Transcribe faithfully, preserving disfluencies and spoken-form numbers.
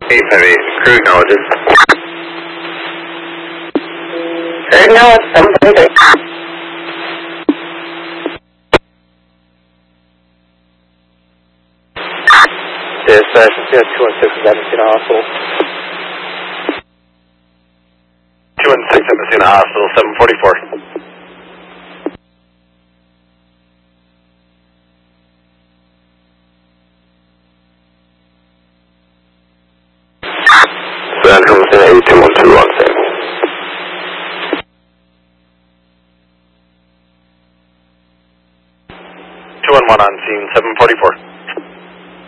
eight five eight, crew acknowledges. Crew acknowledge, seven seven three. Dispatch, two one six is Messina Hospital. two one six at Messina Hospital, seven forty-four. San Jose eight two one two one six. two one one on scene, seven forty-four.